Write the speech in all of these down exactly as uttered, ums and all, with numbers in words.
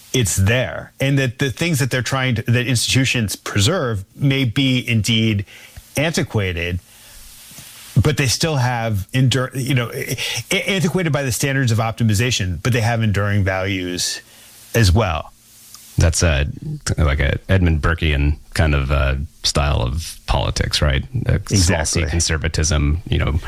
it's there, and that the things that they're trying to, that institutions preserve may be indeed antiquated, but they still have endure, you know, antiquated by the standards of optimization, but they have enduring values as well. That's a, like a Edmund Burkean kind of uh, style of politics, right? Exactly. Small c conservatism. You know,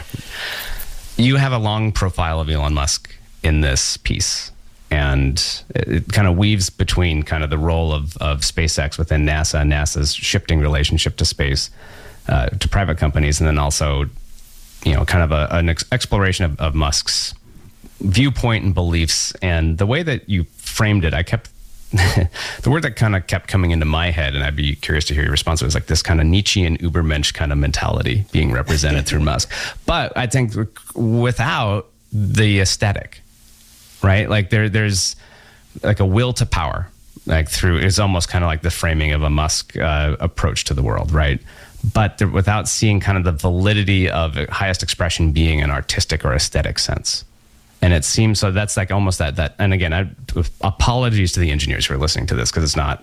you have a long profile of Elon Musk in this piece, and it kind of weaves between kind of the role of, of SpaceX within NASA, NASA's shifting relationship to space, uh, to private companies, and then also, you know, kind of a, an ex exploration of, of Musk's viewpoint and beliefs. And the way that you framed it, I kept the word that kind of kept coming into my head, and I'd be curious to hear your response, was like this kind of Nietzschean Übermensch kind of mentality being represented through Musk. But I think without the aesthetic, right? Like there, there's like a will to power, like through, it's almost kind of like the framing of a Musk uh, approach to the world, right? But there, without seeing kind of the validity of highest expression being an artistic or aesthetic sense. And it seems, so that's like almost that, that, and again, I, apologies to the engineers who are listening to this, because it's not,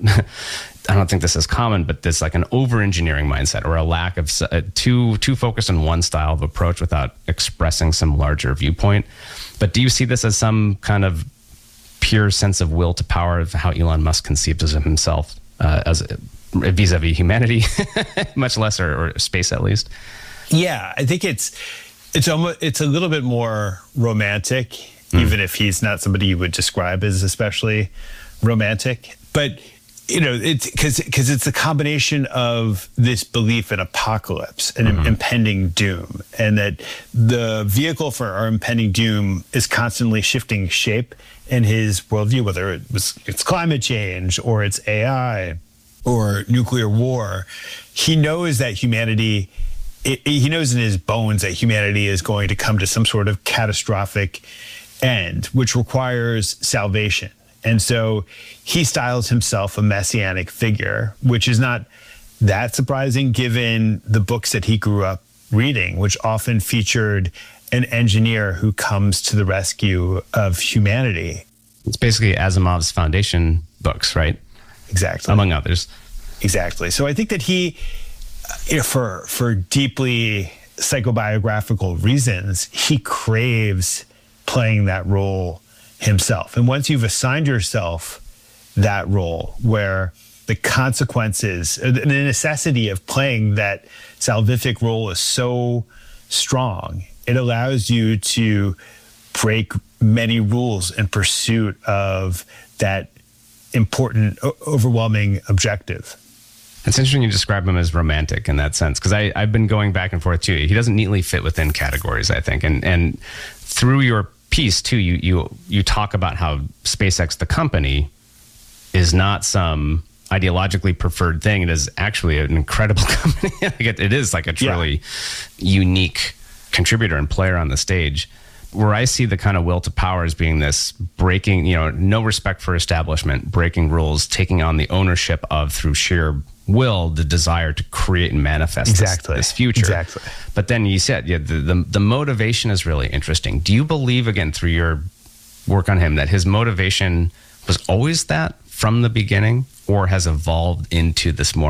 I don't think this is common, but there's like an over-engineering mindset, or a lack of, uh, too, too focused on one style of approach without expressing some larger viewpoint. But do you see this as some kind of pure sense of will to power of how Elon Musk conceives of himself uh, as vis-a-vis humanity, much less, or, or space at least? Yeah, I think it's, It's almost, it's a little bit more romantic, mm. even if he's not somebody you would describe as especially romantic. But, you know, it's because because it's a combination of this belief in apocalypse and mm-hmm. impending doom, and that the vehicle for our impending doom is constantly shifting shape in his worldview, whether it was it's climate change or it's A I or nuclear war. He knows that humanity. It, it, he knows in his bones that humanity is going to come to some sort of catastrophic end, which requires salvation. And so he styles himself a messianic figure, which is not that surprising given the books that he grew up reading, which often featured an engineer who comes to the rescue of humanity. It's basically Asimov's Foundation books, right? Exactly. Among others. Exactly. So I think that he... You know, for for deeply psychobiographical reasons, he craves playing that role himself. And once you've assigned yourself that role, where the consequences, the necessity of playing that salvific role is so strong, it allows you to break many rules in pursuit of that important, overwhelming objective. It's interesting you describe him as romantic in that sense, because I've been going back and forth too. He doesn't neatly fit within categories, I think. And and through your piece too, you you you talk about how SpaceX, the company, is not some ideologically preferred thing. It is actually an incredible company. it, it is like a truly yeah. unique contributor and player on the stage. Where I see the kind of will to power as being this breaking, you know, no respect for establishment, breaking rules, taking on the ownership of, through sheer will, the desire to create and manifest exactly. this, this future. Exactly. But then you said, yeah, the, the the motivation is really interesting. Do you believe, again, through your work on him, that his motivation was always that from the beginning, or has evolved into this more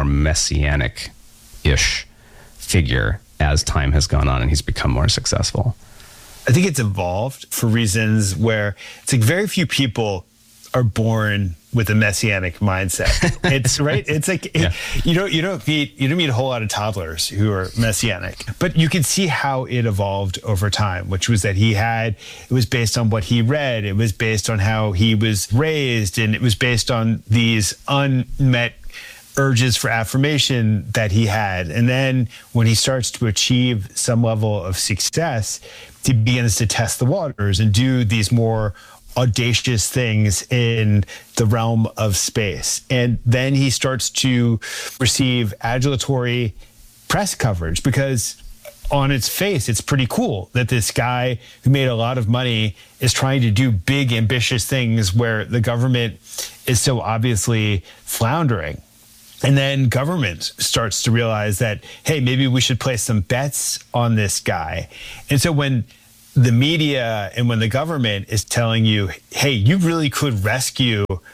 messianic-ish figure as time has gone on and he's become more successful? I think it's evolved for reasons where it's like very few people are born with a messianic mindset. It's right. It's like yeah. you don't you don't meet you don't meet a whole lot of toddlers who are messianic, but you can see how it evolved over time, which was that he had it was based on what he read, it was based on how he was raised, and it was based on these unmet urges for affirmation that he had. And then when he starts to achieve some level of success, he begins to test the waters and do these more audacious things in the realm of space. And then he starts to receive adulatory press coverage, because on its face, it's pretty cool that this guy who made a lot of money is trying to do big, ambitious things where the government is so obviously floundering. And then government starts to realize that, hey, maybe we should place some bets on this guy. And so when the media and when the government is telling you, hey, you really could rescue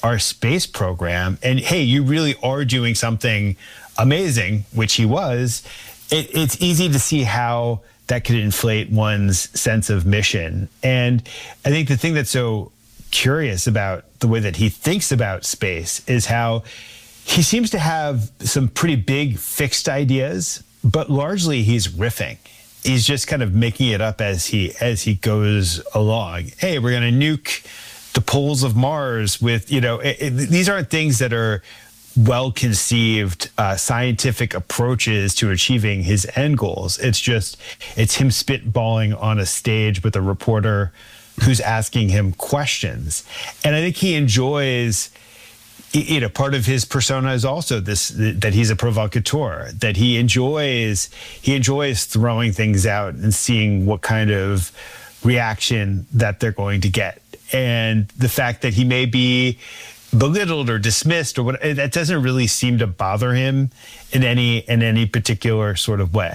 our space program, and hey, you really are doing something amazing, which he was, it, it's easy to see how that could inflate one's sense of mission. And I think the thing that's so curious about the way that he thinks about space is how he seems to have some pretty big fixed ideas, but largely he's riffing. He's just kind of making it up as he as he goes along. Hey, we're going to nuke the poles of Mars with, you know, it, it, these aren't things that are well-conceived uh, scientific approaches to achieving his end goals. It's just, it's him spitballing on a stage with a reporter who's asking him questions. And I think he enjoys, you know, part of his persona is also this, that he's a provocateur, that he enjoys, he enjoys throwing things out and seeing what kind of reaction that they're going to get. And the fact that he may be belittled or dismissed or what, that doesn't really seem to bother him in any in any particular sort of way.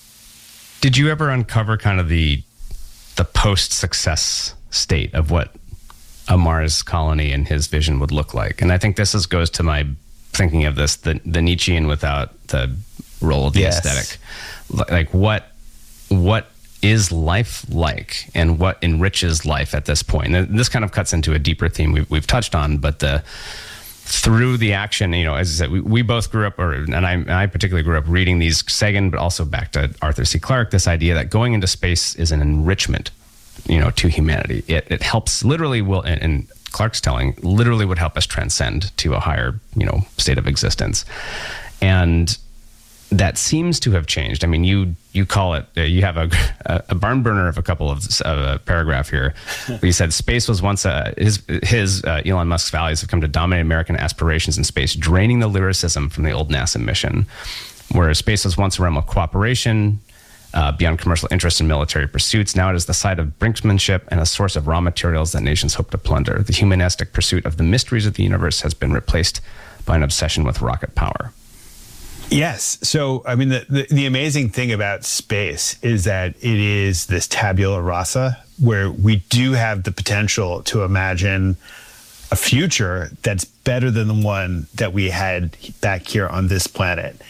Did you ever uncover kind of the the post-success state of what a Mars colony and his vision would look like? And I think this is, goes to my thinking of this, the, the Nietzschean without the role of the yes. aesthetic. Like what what is life like, and what enriches life at this point? And this kind of cuts into a deeper theme we've, we've touched on, but the through the action, you know, as I said, we, we both grew up, or and I, and I particularly grew up reading these Sagan, but also back to Arthur C. Clarke, this idea that going into space is an enrichment, you know, to humanity. It, it helps, literally will, and, and Clarke's telling, literally would help us transcend to a higher, you know, state of existence. And that seems to have changed. I mean, you you call it, uh, you have a, a barn burner of a couple of uh, paragraph here. You said space was once a, his his uh, Elon Musk's values have come to dominate American aspirations in space, draining the lyricism from the old NASA mission. Whereas space was once a realm of cooperation, uh, beyond commercial interests and military pursuits, now it is the site of brinksmanship and a source of raw materials that nations hope to plunder. The humanistic pursuit of the mysteries of the universe has been replaced by an obsession with rocket power. Yes. So, I mean, the, the, the amazing thing about space is that it is this tabula rasa where we do have the potential to imagine a future that's better than the one that we had back here on this planet.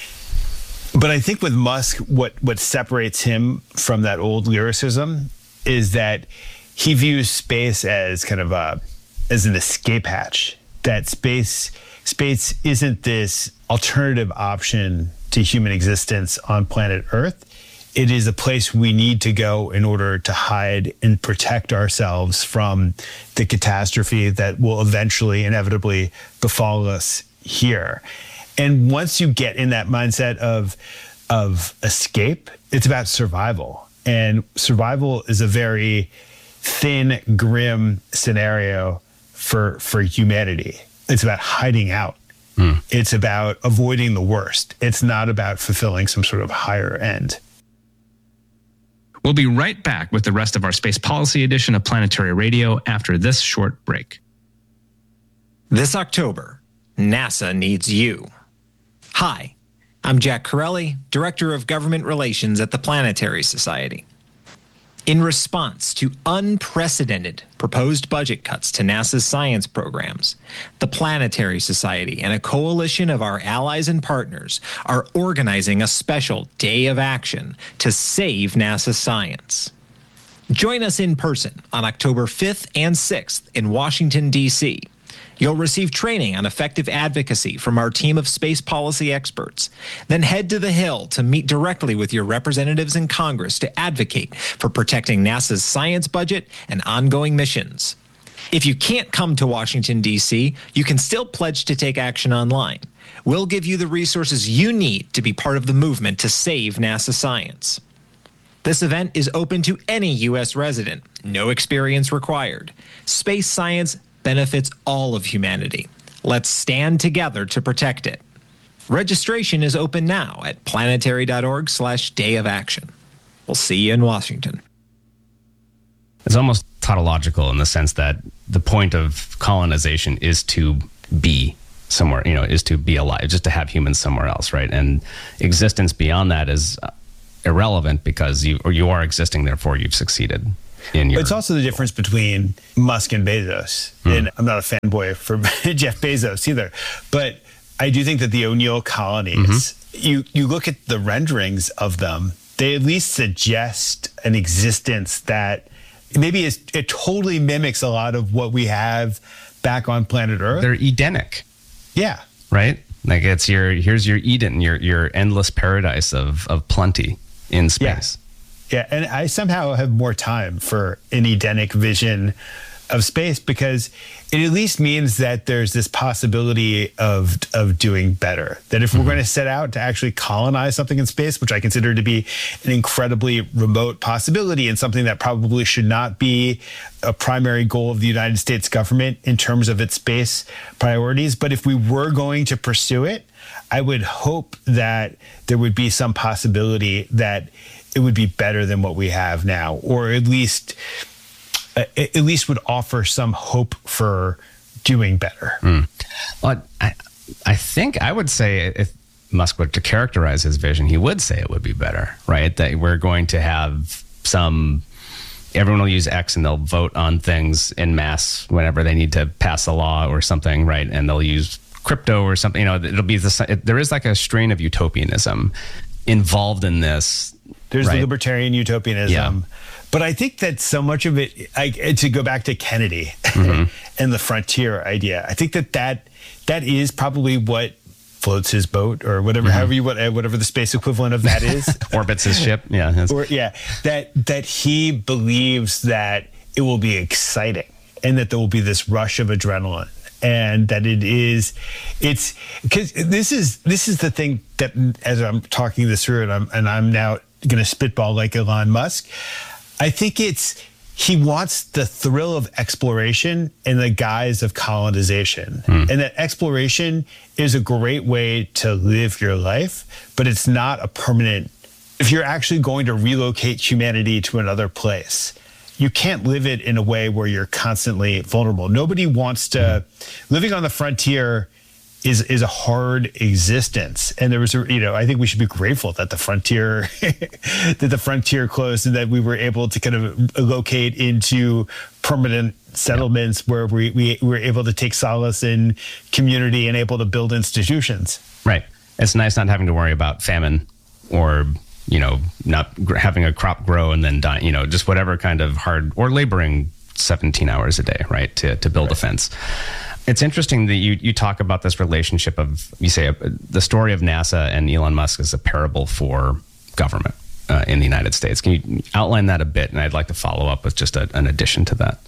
But I think with Musk, what, what separates him from that old lyricism is that he views space as kind of a, as an escape hatch, that space space isn't this alternative option to human existence on planet Earth. It is a place we need to go in order to hide and protect ourselves from the catastrophe that will eventually, inevitably befall us here. And once you get in that mindset of, of escape, it's about survival. And survival is a very thin, grim scenario for, for humanity. It's about hiding out. Mm. It's about avoiding the worst. It's not about fulfilling some sort of higher end. We'll be right back with the rest of our space policy edition of Planetary Radio after this short break. This October, NASA needs you. Hi, I'm Jack Corelli, Director of Government Relations at the Planetary Society. In response to unprecedented proposed budget cuts to NASA's science programs, the Planetary Society and a coalition of our allies and partners are organizing a special day of action to save NASA science. Join us in person on October fifth and sixth in Washington, D C You'll receive training on effective advocacy from our team of space policy experts. Then head to the Hill to meet directly with your representatives in Congress to advocate for protecting NASA's science budget and ongoing missions. If you can't come to Washington, D C, you can still pledge to take action online. We'll give you the resources you need to be part of the movement to save NASA science. This event is open to any U S resident, no experience required. Space science benefits all of humanity. Let's stand together to protect it. Registration is open now at planetary.org slash day of action. We'll see you in Washington. It's almost tautological in the sense that the point of colonization is to be somewhere, you know, is to be alive, just to have humans somewhere else, right? And existence beyond that is irrelevant because you or you are existing, therefore you've succeeded. in your. It's also the difference between Musk and Bezos. Mm. And I'm not a fanboy for Jeff Bezos either. But I do think that the O'Neill colonies, mm-hmm. you, you look at the renderings of them, they at least suggest an existence that maybe is, it totally mimics a lot of what we have back on planet Earth. They're Edenic. Yeah. Right? Like it's your, here's your Eden, your your endless paradise of, of plenty in space. Yeah. yeah. And I somehow have more time for an Edenic vision of space because it at least means that there's this possibility of of doing better. That if mm-hmm. we're going to set out to actually colonize something in space, which I consider to be an incredibly remote possibility and something that probably should not be a primary goal of the United States government in terms of its space priorities. But if we were going to pursue it, I would hope that there would be some possibility that it would be better than what we have now, or at least at least would offer some hope for doing better. Mm. Well, I, I think I would say if Musk were to characterize his vision, he would say it would be better, right? That we're going to have some, everyone will use X and they'll vote on things en masse whenever they need to pass a law or something, right? And they'll use crypto or something, you know, it'll be this, it, there is like a strain of utopianism involved in this. There's right? the libertarian utopianism. Yeah. But I think that so much of it, I, to go back to Kennedy mm-hmm. and the frontier idea, I think that, that that is probably what floats his boat or whatever, mm-hmm. however you whatever the space equivalent of that is. Orbits his ship, yeah. Or, yeah, that that he believes that it will be exciting and that there will be this rush of adrenaline. And that it is, it's because this is this is the thing that as I'm talking this through, and I'm and I'm now going to spitball like Elon Musk. I think it's he wants the thrill of exploration in the guise of colonization, hmm. and that exploration is a great way to live your life, but it's not a permanent. If you're actually going to relocate humanity to another place, you can't live it in a way where you're constantly vulnerable. Nobody wants to, living on the frontier is is a hard existence. And there was a, you know, I think we should be grateful that the frontier, that the frontier closed and that we were able to kind of locate into permanent settlements yeah. where we, we were able to take solace in community and able to build institutions. Right. It's nice not having to worry about famine or, you know, not gr- having a crop grow and then dying, you know, just whatever kind of hard, or laboring seventeen hours a day, right, to, to build right. a fence. It's interesting that you, you talk about this relationship of, you say, uh, the story of NASA and Elon Musk is a parable for government uh, in the United States. Can you outline that a bit? And I'd like to follow up with just a, an addition to that.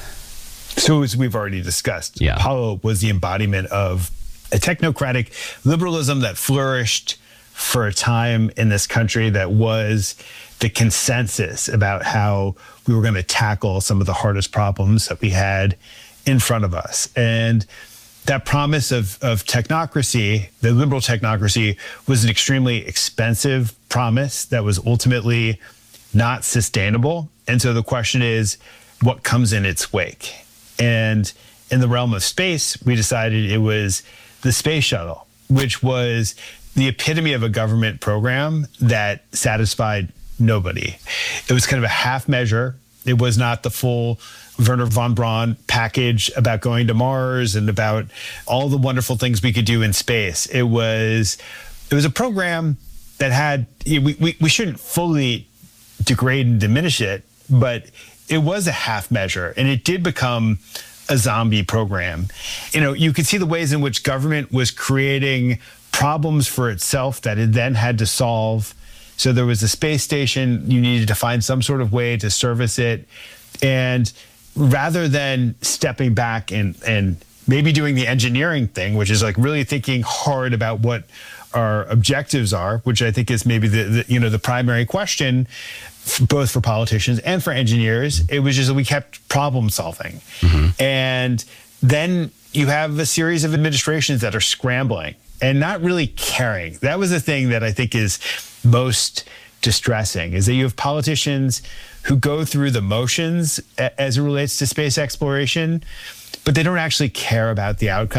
So as we've already discussed, yeah. Apollo was the embodiment of a technocratic liberalism that flourished for a time in this country, that was the consensus about how we were going to tackle some of the hardest problems that we had in front of us. And that promise of, of technocracy, the liberal technocracy, was an extremely expensive promise that was ultimately not sustainable. And so the question is, what comes in its wake? And in the realm of space, we decided it was the space shuttle, which was the epitome of a government program that satisfied nobody. It was kind of a half measure. It was not the full Wernher von Braun package about going to Mars and about all the wonderful things we could do in space. It was it was a program that had, we, we, we shouldn't fully degrade and diminish it, but it was a half measure, and it did become a zombie program. You know, you could see the ways in which government was creating problems for itself that it then had to solve. So there was a space station, you needed to find some sort of way to service it. And rather than stepping back and, and maybe doing the engineering thing, which is like really thinking hard about what our objectives are, which I think is maybe the, the you know, the primary question, both for politicians and for engineers, it was just that we kept problem solving. Mm-hmm. And then you have a series of administrations that are scrambling and not really caring. That was the thing that I think is most distressing, is that you have politicians who go through the motions as it relates to space exploration, but they don't actually care about the outcome.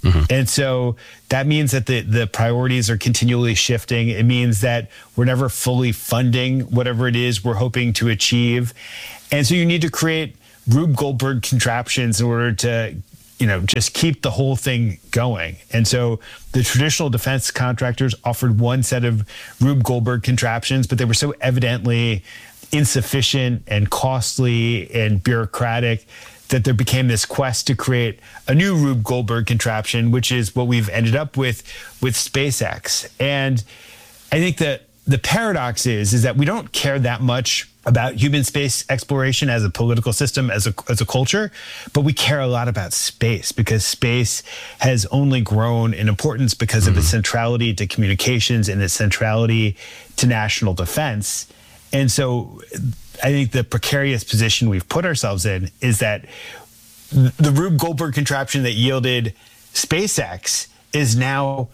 Mm-hmm. And so that means that the, the priorities are continually shifting. It means that we're never fully funding whatever it is we're hoping to achieve. And so you need to create Rube Goldberg contraptions in order to, you know, just keep the whole thing going. And so the traditional defense contractors offered one set of Rube Goldberg contraptions, but they were so evidently insufficient and costly and bureaucratic that there became this quest to create a new Rube Goldberg contraption, which is what we've ended up with with SpaceX. And I think that the paradox is, is that we don't care that much about human space exploration as a political system, as a, as a culture, but we care a lot about space because space has only grown in importance because mm-hmm. of its centrality to communications and its centrality to national defense. And so I think the precarious position we've put ourselves in is that the Rube Goldberg contraption that yielded SpaceX is now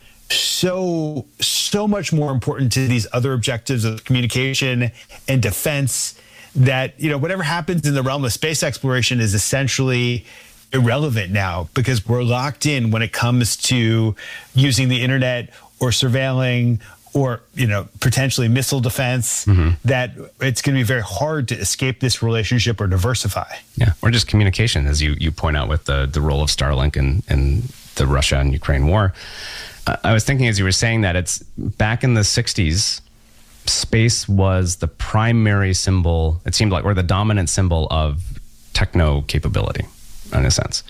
so, so much more important to these other objectives of communication and defense that, you know, whatever happens in the realm of space exploration is essentially irrelevant now because we're locked in when it comes to using the internet or surveilling or, you know, potentially missile defense, mm-hmm. that it's going to be very hard to escape this relationship or diversify. Yeah, or just communication, as you, you point out with the, the role of Starlink in, in the Russia and Ukraine war. Uh, I was thinking as you were saying that, it's back in the sixties, space was the primary symbol, it seemed like, or the dominant symbol of techno capability, in a sense.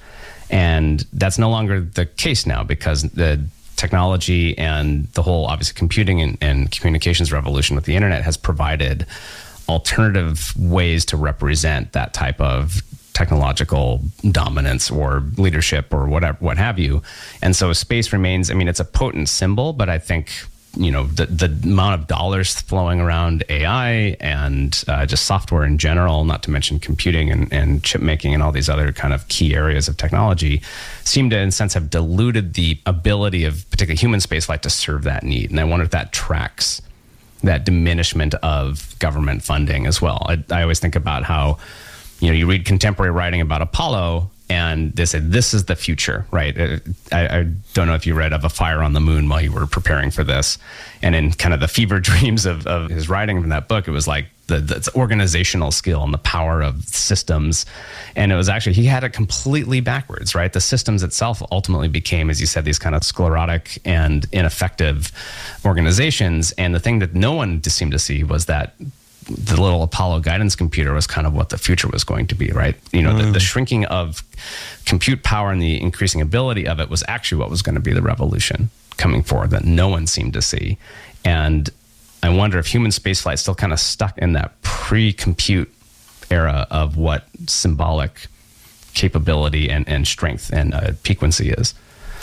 And that's no longer the case now because the technology and the whole, obviously, computing and, and communications revolution with the internet has provided alternative ways to represent that type of technological dominance or leadership or whatever, what have you. And so space remains, I mean, it's a potent symbol, but I think, you know, the, the amount of dollars flowing around A I and uh, just software in general, not to mention computing and, and chip making and all these other kind of key areas of technology, seem to, in a sense, have diluted the ability of particularly human spaceflight to serve that need. And I wonder if that tracks that diminishment of government funding as well. I, I always think about how, you know, you read contemporary writing about Apollo and they say, this is the future, right? I, I don't know if you read Of a Fire on the Moon while you were preparing for this. And in kind of the fever dreams of, of his writing from that book, it was like the, the organizational skill and the power of systems. And it was actually, he had it completely backwards, right? The systems itself ultimately became, as you said, these kind of sclerotic and ineffective organizations. And the thing that no one seemed to see was that the little Apollo guidance computer was kind of what the future was going to be, right? You know, mm. the, the shrinking of compute power and the increasing ability of it was actually what was going to be the revolution coming forward that no one seemed to see. And I wonder if human spaceflight is still kind of stuck in that pre-compute era of what symbolic capability and, and strength and uh, piquancy is.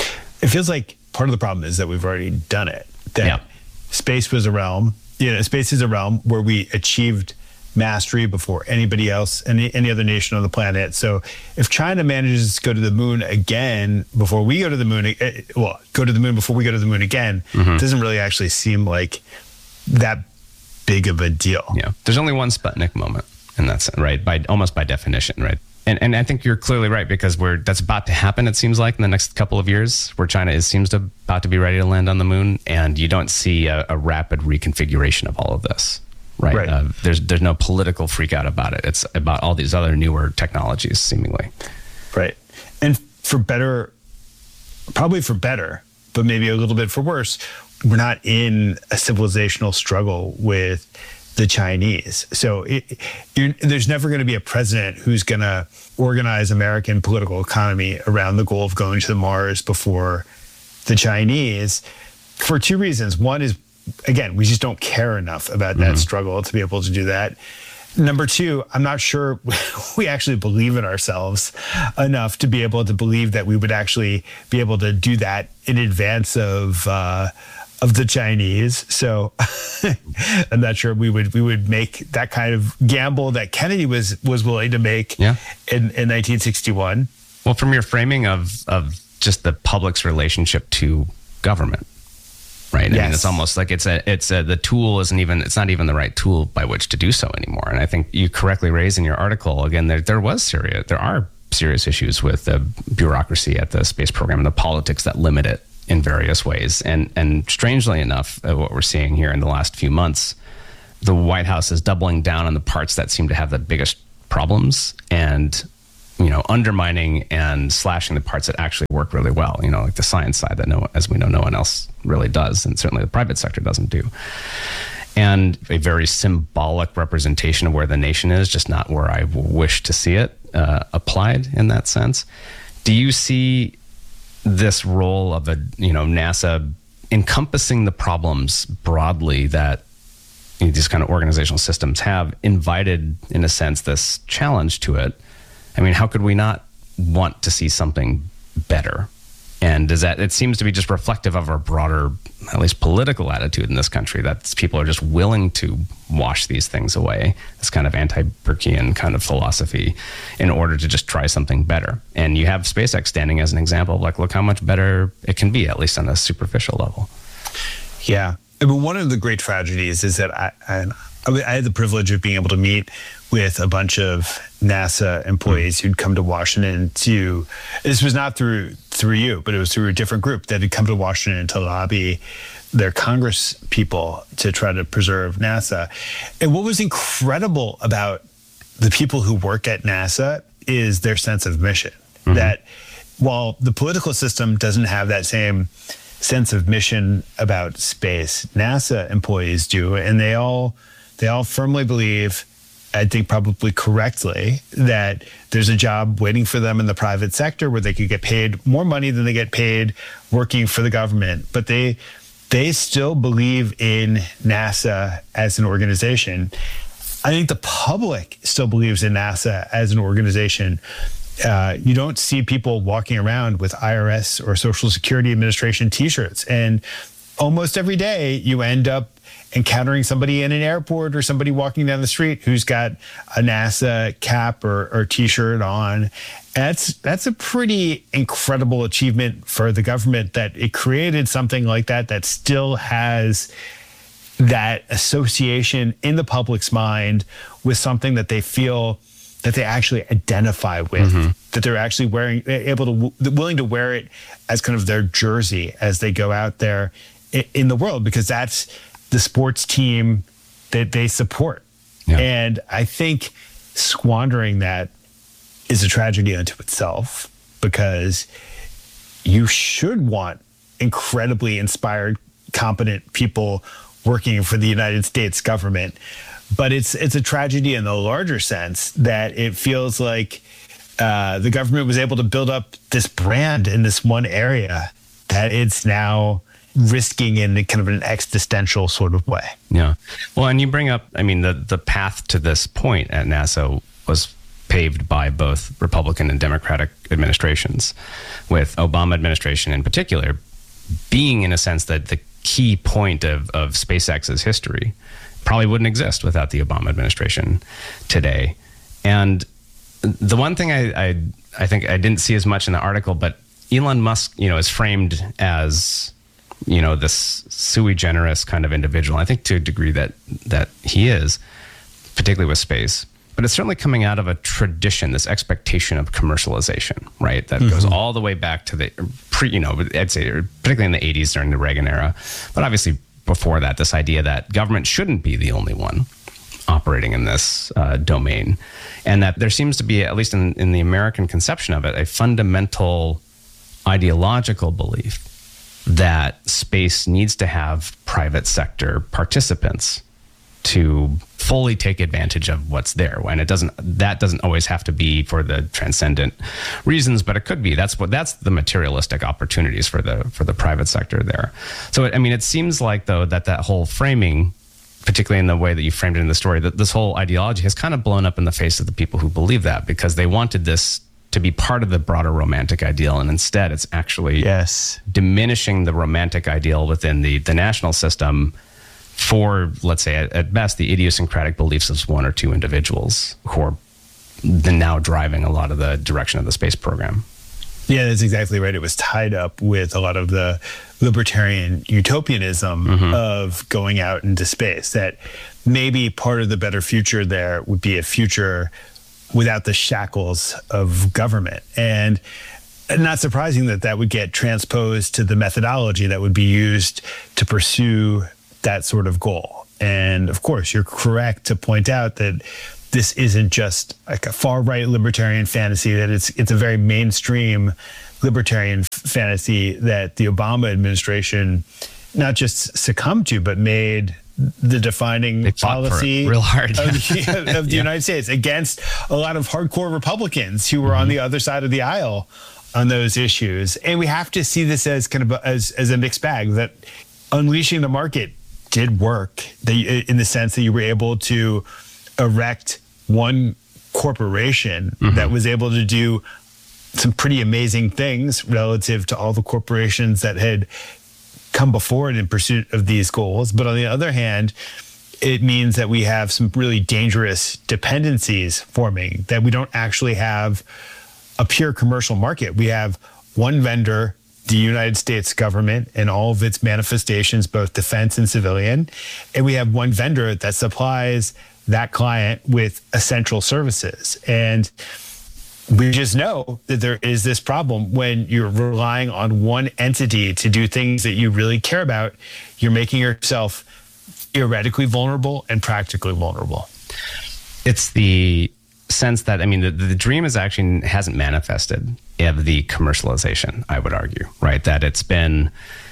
It feels like part of the problem is that we've already done it. That yeah. space was a realm. You know, space is a realm where we achieved mastery before anybody else, any any other nation on the planet. So if China manages to go to the moon again before we go to the moon, well, go to the moon before we go to the moon again, mm-hmm. it doesn't really actually seem like that big of a deal. Yeah, there's only one Sputnik moment, and that's right, by almost by definition, right? And and I think you're clearly right because we're that's about to happen. It seems like in the next couple of years, where China is seems to about to be ready to land on the moon, and you don't see a, a rapid reconfiguration of all of this, right? right. Uh, there's there's no political freak out about it. It's about all these other newer technologies, seemingly. Right, and for better, probably for better, but maybe a little bit for worse, we're not in a civilizational struggle with the Chinese. So it, you're, there's never going to be a president who's going to organize American political economy around the goal of going to the Mars before the Chinese for two reasons. One is, again, we just don't care enough about that mm-hmm. struggle to be able to do that. Number two, I'm not sure we actually believe in ourselves enough to be able to believe that we would actually be able to do that in advance of uh, of the Chinese. So I'm not sure we would we would make that kind of gamble that Kennedy was was willing to make yeah. in, in nineteen sixty-one. Well, from your framing of of just the public's relationship to government, right? Yes. I mean, it's almost like it's a it's a the tool isn't even it's not even the right tool by which to do so anymore. And I think you correctly raised in your article again there there was Syria. There are serious issues with the bureaucracy at the space program and the politics that limit it in various ways. And and strangely enough, uh, what we're seeing here in the last few months, the White House is doubling down on the parts that seem to have the biggest problems and, you know, undermining and slashing the parts that actually work really well, you know, like the science side that no, as we know, no one else really does. And certainly the private sector doesn't do. And a very symbolic representation of where the nation is, just not where I wish to see it uh, applied in that sense. Do you see this role of a, you know, NASA encompassing the problems broadly that you know, these kind of organizational systems have, invited, in a sense, this challenge to it? I mean, how could we not want to see something better? And does that, it seems to be just reflective of our broader, at least political attitude in this country, that people are just willing to wash these things away, this kind of anti-Burkean kind of philosophy, in order to just try something better. And you have SpaceX standing as an example of like, look how much better it can be, at least on a superficial level. Yeah. I mean, one of the great tragedies is that I, I, I had the privilege of being able to meet with a bunch of NASA employees who'd come to Washington to, this was not through through you, but it was through a different group that had come to Washington to lobby their Congress people to try to preserve NASA. And what was incredible about the people who work at NASA is their sense of mission. Mm-hmm. That while the political system doesn't have that same sense of mission about space, NASA employees do, and they all they all firmly believe, I think probably correctly, that there's a job waiting for them in the private sector where they could get paid more money than they get paid working for the government. But they they still believe in NASA as an organization. I think the public still believes in NASA as an organization. Uh, you don't see people walking around with I R S or Social Security Administration T-shirts. And almost every day you end up encountering somebody in an airport or somebody walking down the street who's got a NASA cap or, or T-shirt on. That's that's a pretty incredible achievement for the government, that it created something like that that still has that association in the public's mind with something that they feel that they actually identify with, mm-hmm. that they're actually wearing, able to, willing to wear it as kind of their jersey as they go out there in the world, because that's the sports team that they support. Yeah. And I think squandering that is a tragedy unto itself, because you should want incredibly inspired, competent people working for the United States government. But it's it's a tragedy in the larger sense that it feels like uh, the government was able to build up this brand in this one area that it's now risking in kind of an existential sort of way. Yeah. Well, and you bring up, I mean, the, the path to this point at NASA was paved by both Republican and Democratic administrations, with Obama administration in particular being, in a sense, that the key point of, of SpaceX's history probably wouldn't exist without the Obama administration today. And the one thing I, I I think I didn't see as much in the article, but Elon Musk, you know, is framed as, you know, this sui generis kind of individual. I think to a degree that that he is, particularly with space. But it's certainly coming out of a tradition, this expectation of commercialization, right? That mm-hmm. goes all the way back to the pre, you know, I'd say particularly in the eighties during the Reagan era, but obviously before that, this idea that government shouldn't be the only one operating in this uh, domain. And that there seems to be, at least in, in the American conception of it, a fundamental ideological belief that space needs to have private sector participants to fully take advantage of what's there. And it doesn't, that doesn't always have to be for the transcendent reasons, but it could be. That's what, that's the materialistic opportunities for the, for the private sector there. So, I mean, it seems like though that that whole framing, particularly in the way that you framed it in the story, that this whole ideology has kind of blown up in the face of the people who believe that, because they wanted this to be part of the broader romantic ideal. And instead it's actually yes. diminishing the romantic ideal within the, the national system for, let's say, at, at best, the idiosyncratic beliefs of one or two individuals who are the now driving a lot of the direction of the space program. Yeah, that's exactly right. It was tied up with a lot of the libertarian utopianism mm-hmm. of going out into space, that maybe part of the better future there would be a future without the shackles of government. And not surprising that that would get transposed to the methodology that would be used to pursue that sort of goal. And of course, you're correct to point out that this isn't just like a far-right libertarian fantasy, that it's it's a very mainstream libertarian f- fantasy that the Obama administration not just succumbed to, but made the defining policy real hard of the, of the yeah. United States against a lot of hardcore Republicans who were mm-hmm. on the other side of the aisle on those issues. And we have to see this as kind of a, as, as a mixed bag, that unleashing the market did work, they, in the sense that you were able to erect one corporation mm-hmm. that was able to do some pretty amazing things relative to all the corporations that had come before it in pursuit of these goals. But on the other hand, it means that we have some really dangerous dependencies forming, that we don't actually have a pure commercial market. We have one vendor, the United States government, and all of its manifestations, both defense and civilian. And we have one vendor that supplies that client with essential services. And we just know that there is this problem when you're relying on one entity to do things that you really care about. You're making yourself theoretically vulnerable and practically vulnerable. It's the sense that, I mean, the, the dream is actually hasn't manifested of the commercialization, I would argue, right? That it's been,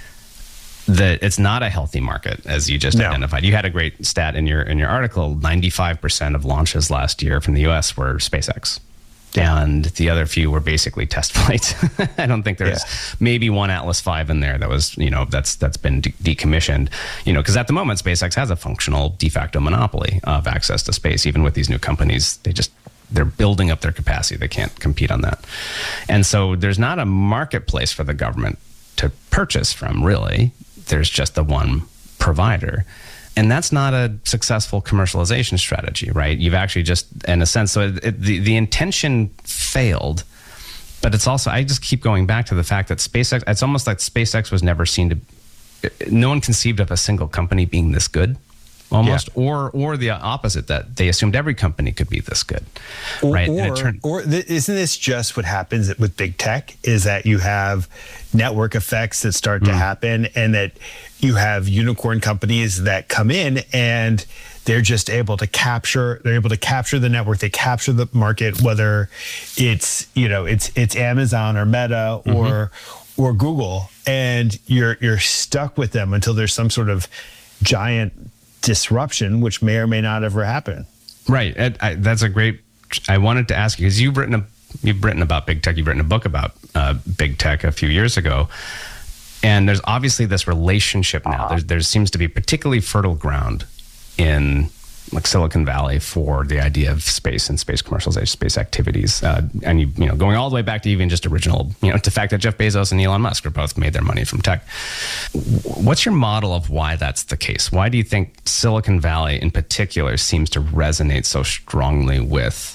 that it's not a healthy market, as you just no. identified. You had a great stat in your in your article. ninety-five percent of launches last year from the U S were SpaceX. And the other few were basically test flights. I don't think there's yeah. maybe one Atlas five in there that was, you know, that's that's been de- decommissioned, you know, because at the moment, SpaceX has a functional de facto monopoly of access to space. Even with these new companies, they just, they're building up their capacity. They can't compete on that. And so there's not a marketplace for the government to purchase from, really. There's just the one provider. And that's not a successful commercialization strategy, right? You've actually just, in a sense, so it, it, the, the intention failed, but it's also, I just keep going back to the fact that SpaceX, it's almost like SpaceX was never seen to, no one conceived of a single company being this good, almost, yeah. or or the opposite, that they assumed every company could be this good, or, right? Or, turned, or th- isn't this just what happens with big tech, is that you have network effects that start mm. to happen, and that you have unicorn companies that come in and they're just able to capture, they're able to capture the network, they capture the market, whether it's, you know, it's it's Amazon or Meta or mm-hmm. or Google, and you're you're stuck with them until there's some sort of giant disruption, which may or may not ever happen. Right. I, I, that's a great, I wanted to ask you, because you've written a, you've written about big tech, you've written a book about uh, big tech a few years ago. And there's obviously this relationship now. There's, there seems to be particularly fertile ground in like Silicon Valley for the idea of space and space commercialization, space activities. Uh, and you, you know, going all the way back to even just original, you know, to the fact that Jeff Bezos and Elon Musk are both made their money from tech. What's your model of why that's the case? Why do you think Silicon Valley in particular seems to resonate so strongly with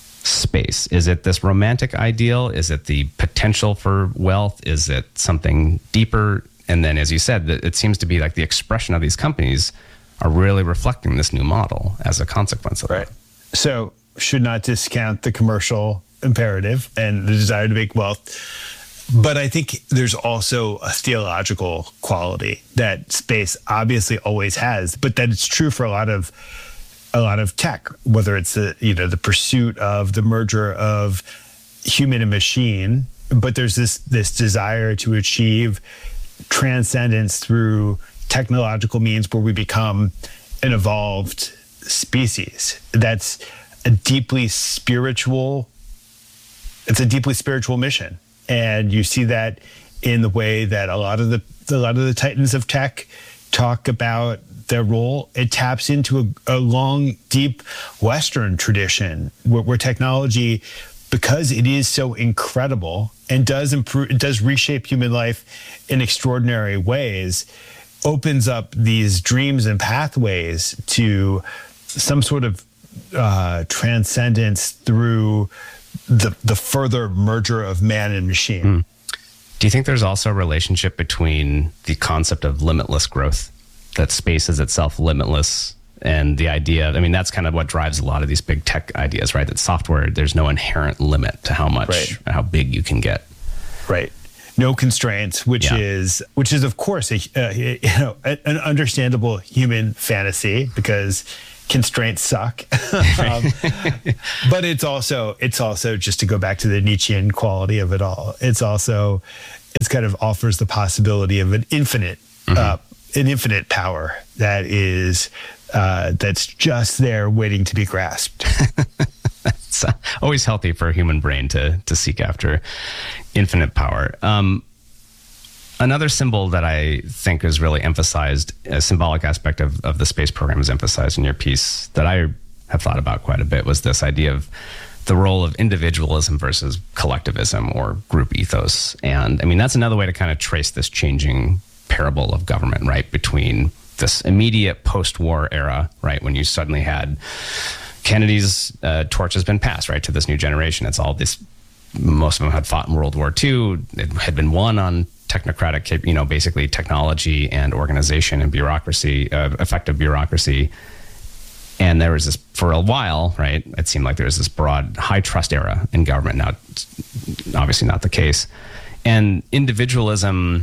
space? Is it this romantic ideal? Is it the potential for wealth? Is it something deeper? And then, as you said, it seems to be like the expression of these companies are really reflecting this new model as a consequence of right. that. So should not discount the commercial imperative and the desire to make wealth. But I think there's also a theological quality that space obviously always has, but that it's true for a lot of a lot of tech, whether it's the, you know, the pursuit of the merger of human and machine, but there's this this desire to achieve transcendence through technological means where we become an evolved species. That's a deeply spiritual, it's a deeply spiritual mission. And you see that in the way that a lot of the a lot of the titans of tech talk about their role. It taps into a, a long, deep Western tradition where, where technology, because it is so incredible and does improve, it does reshape human life in extraordinary ways, opens up these dreams and pathways to some sort of uh, transcendence through the the further merger of man and machine. Mm. Do you think there's also a relationship between the concept of limitless growth, that space is itself limitless, And the idea, I mean, that's kind of what drives a lot of these big tech ideas, right? That software, there's no inherent limit to how much, right. how big you can get. Right. No constraints, which yeah. is, which is of course, a, uh, you know, an understandable human fantasy because constraints suck. um, but it's also, it's also just to go back to the Nietzschean quality of it all. It's also, it's kind of offers the possibility of an infinite, mm-hmm. uh, an infinite power that is, uh, that's just there waiting to be grasped. It's always healthy for a human brain to to seek after infinite power. Um, another symbol that I think is really emphasized, a symbolic aspect of, of the space program is emphasized in your piece that I have thought about quite a bit, was this idea of the role of individualism versus collectivism or group ethos. And I mean, that's another way to kind of trace this changing parable of government, right? Between this immediate post-war era, right? When you suddenly had Kennedy's uh, torch has been passed, right, to this new generation. It's all this, most of them had fought in World War Two. It had been won on technocratic, you know, basically technology and organization and bureaucracy, uh, effective bureaucracy. And there was this, for a while, right, it seemed like there was this broad high trust era in government. Now, it's obviously not the case. And individualism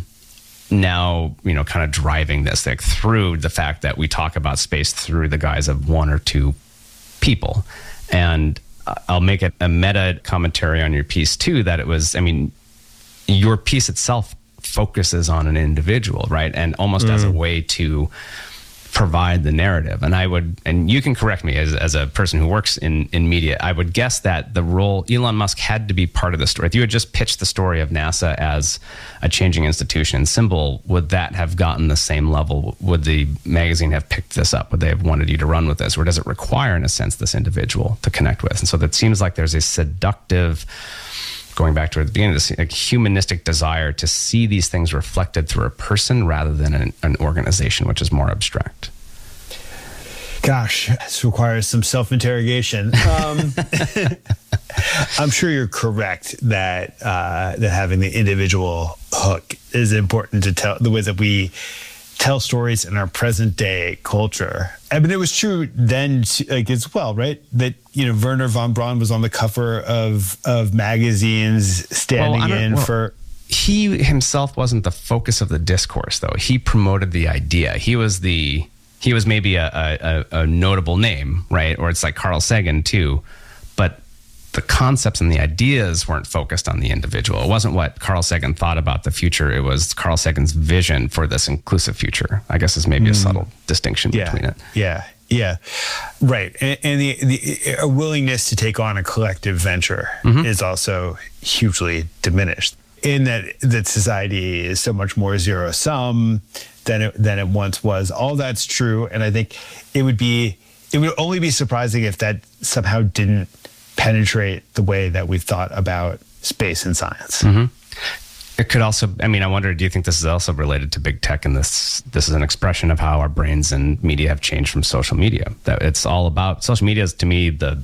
now, you know, kind of driving this like through the fact that we talk about space through the guise of one or two people. And I'll make it a meta commentary on your piece too, that it was, I mean, your piece itself focuses on an individual, right? And almost mm. as a way to provide the narrative. And I would, and you can correct me as, as a person who works in, in media, I would guess that the role, Elon Musk had to be part of the story. If you had just pitched the story of NASA as a changing institution symbol, would that have gotten the same level? Would the magazine have picked this up? Would they have wanted you to run with this? Or does it require, in a sense, this individual to connect with? And so that seems like there's a seductive, going back to the beginning, this like humanistic desire to see these things reflected through a person rather than an, an organization, which is more abstract. Gosh, this requires some self-interrogation. Um, I'm sure you're correct that uh, that having the individual hook is important to tell the way that we tell stories in our present day culture. I mean, it was true then, like as well, right? That, you know, Wernher von Braun was on the cover of of magazines, standing well, in well, for. He himself wasn't the focus of the discourse, though. He promoted the idea. He was the. He was maybe a, a, a notable name, right? Or it's like Carl Sagan too, but the concepts and the ideas weren't focused on the individual. It wasn't what Carl Sagan thought about the future. It was Carl Sagan's vision for this inclusive future, I guess is maybe mm. a subtle distinction yeah. between it. Yeah, yeah, right. And, and the, the a willingness to take on a collective venture mm-hmm. is also hugely diminished in that, that society is so much more zero sum than it, than it once was. All that's true. And I think it would be, it would only be surprising if that somehow didn't penetrate the way that we've thought about space and science. Mm-hmm. It could also, I mean, I wonder, do you think this is also related to big tech, and this this is an expression of how our brains and media have changed from social media? That it's all about, social media is to me the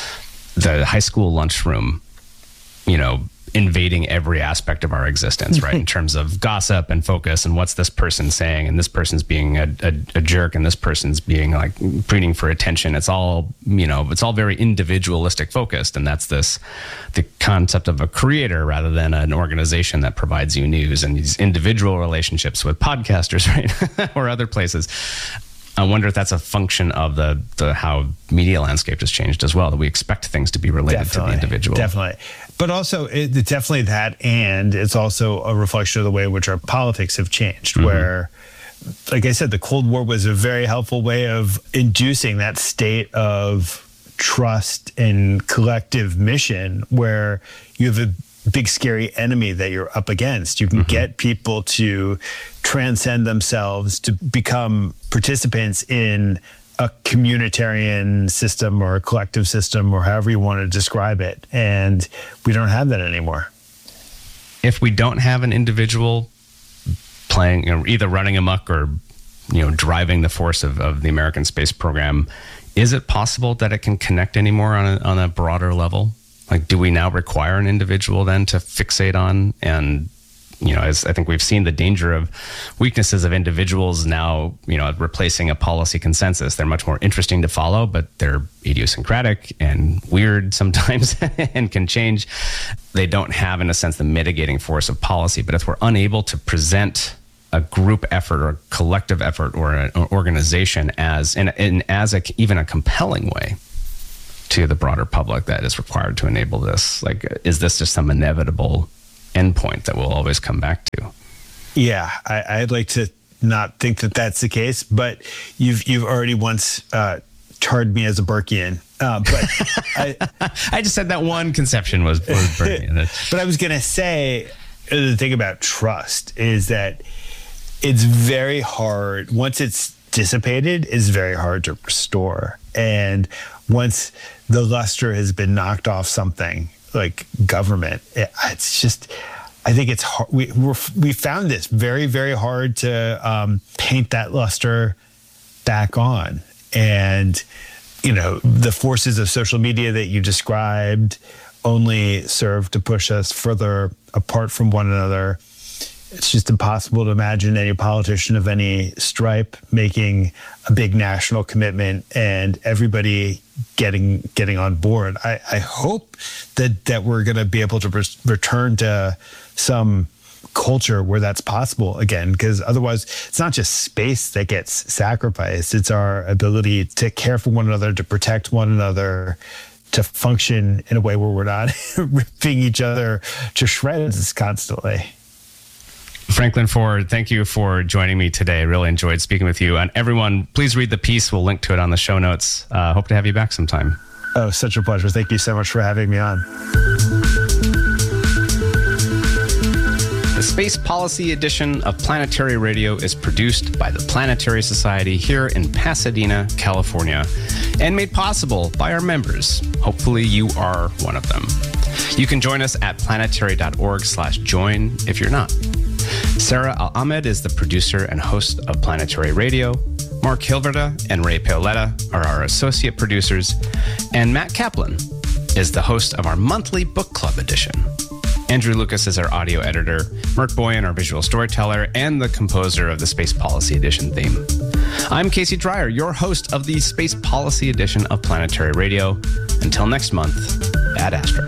the high school lunchroom, you know, invading every aspect of our existence, right? In terms of gossip and focus and what's this person saying, and this person's being a, a, a jerk, and this person's being like breeding for attention. It's all, you know, it's all very individualistic focused. And that's this, the concept of a creator rather than an organization that provides you news, and these individual relationships with podcasters, right? Or other places. I wonder if that's a function of the, the how media landscape has changed as well, that we expect things to be related definitely, to the individual. Definitely. But also, it, it's definitely that, and it's also a reflection of the way in which our politics have changed, mm-hmm. where, like I said, the Cold War was a very helpful way of inducing that state of trust and collective mission where you have a big scary enemy that you're up against. You can mm-hmm. get people to transcend themselves, to become participants in a communitarian system or a collective system, or however you want to describe it. And we don't have that anymore. If we don't have an individual playing, you know, either running amok or, you know, driving the force of, of the American space program, is it possible that it can connect anymore on a, on a broader level? Like, do we now require an individual then to fixate on and you know, as I think we've seen the danger of weaknesses of individuals now, you know, replacing a policy consensus. They're much more interesting to follow, but they're idiosyncratic and weird sometimes and can change. They don't have, in a sense, the mitigating force of policy. But if we're unable to present a group effort or a collective effort or an organization as, in, in as a, even a compelling way to the broader public that is required to enable this, like, is this just some inevitable endpoint that we'll always come back to? Yeah, I, I'd like to not think that that's the case, but you've you've already once uh, tarred me as a Burkean. Uh, but I, I just said that one conception was, was Burkean. But I was going to say, the thing about trust is that it's very hard, once it's dissipated, it's very hard to restore. And once the luster has been knocked off something like government, it, it's just, I think it's hard. We we're, we found this very, very hard to um, paint that luster back on. And, you know, the forces of social media that you described only serve to push us further apart from one another. It's just impossible to imagine any politician of any stripe making a big national commitment and everybody getting getting on board. I, I hope that that we're going to be able to re- return to some culture where that's possible again, because otherwise it's not just space that gets sacrificed. It's our ability to care for one another, to protect one another, to function in a way where we're not ripping each other to shreds constantly. Franklin Ford, thank you for joining me today. I really enjoyed speaking with you. And everyone, please read the piece. We'll link to it on the show notes. Uh, hope to have you back sometime. Oh, such a pleasure. Thank you so much for having me on. The Space Policy edition of Planetary Radio is produced by the Planetary Society here in Pasadena, California, and made possible by our members. Hopefully you are one of them. You can join us at planetary.org slash join if you're not. Sarah Al-Ahmed is the producer and host of Planetary Radio. Mark Hilverda and Ray Paoletta are our associate producers. And Matt Kaplan is the host of our monthly book club edition. Andrew Lucas is our audio editor, Merk Boyan, our visual storyteller, and the composer of the Space Policy Edition theme. I'm Casey Dreyer, your host of the Space Policy Edition of Planetary Radio. Until next month, Ad Astra.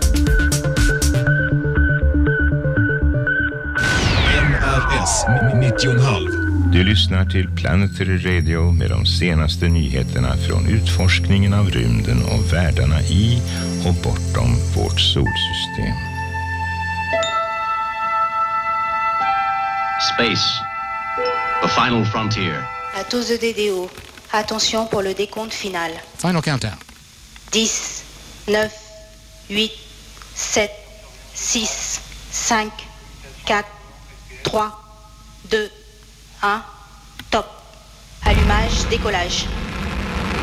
N R S nittio komma fem. Du lyssnar till Planetary Radio med de senaste nyheterna från utforskningen av rymden och världarna i och bortom vårt solsystem. Space, the final frontier. À tous de D D O, attention pour le décompte final. Final countdown. dix, neuf, huit, sept, six, cinq, quatre, trois, deux, un, top. Allumage, décollage.